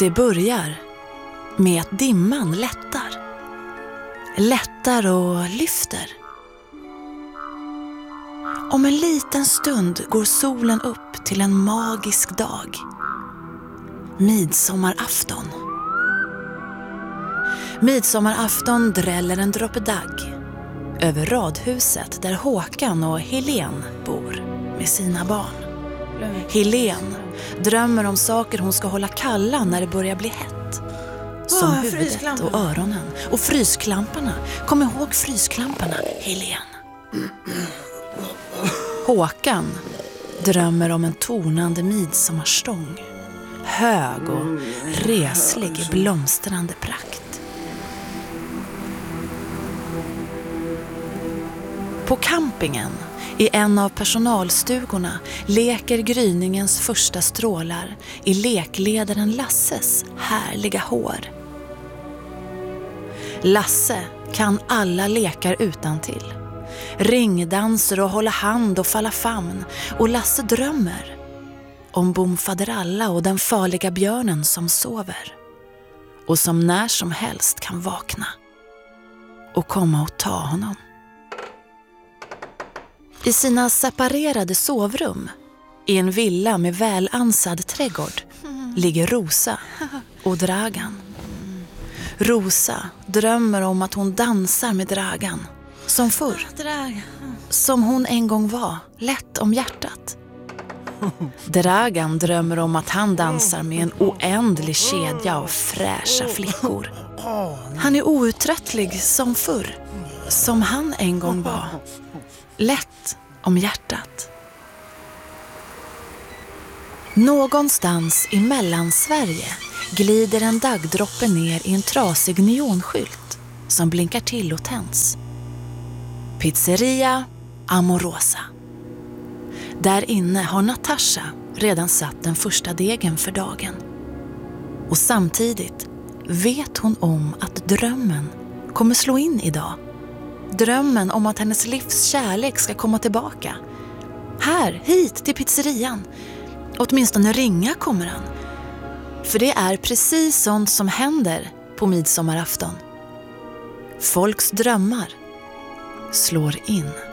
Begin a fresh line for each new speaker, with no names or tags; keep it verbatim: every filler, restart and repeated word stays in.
Det börjar med att dimman lättar. Lättar och lyfter. Om en liten stund går solen upp till en magisk dag. Midsommarafton. Midsommarafton dräller en droppe dagg över radhuset där Håkan och Helen bor med sina barn. Helen drömmer om saker hon ska hålla kalla när det börjar bli hett. Som oh, huvudet och öronen. Och frysklamparna. Kom ihåg frysklamparna, Helen. Håkan drömmer om en tornande midsommarstång. Hög och reslig i blomstrande prakt. På campingen, i en av personalstugorna, leker gryningens första strålar i lekledaren Lasses härliga hår. Lasse kan alla lekar utantill. Ringdanser och hålla hand och falla famn. Och Lasse drömmer om Bomfaderalla och den farliga björnen som sover. Och som när som helst kan vakna och komma och ta honom. I sina separerade sovrum, i en villa med välansad trädgård, ligger Rosa och Dragan. Rosa drömmer om att hon dansar med Dragan, som förr. Som hon en gång var, lätt om hjärtat. Dragan drömmer om att han dansar med en oändlig kedja av fräscha flickor. Han är outtröttlig som förr, som han en gång var. Lätt om hjärtat. Någonstans i Mellansverige glider en daggdroppe ner i en trasig neonskylt som blinkar till och tänds. Pizzeria Amorosa. Där inne har Natasha redan satt den första degen för dagen. Och samtidigt vet hon om att drömmen kommer slå in idag. Drömmen om att hennes livs kärlek ska komma tillbaka. Här, hit till pizzerian. Åtminstone ringa kommer han. För det är precis sånt som händer på midsommarafton. Folks drömmar slår in.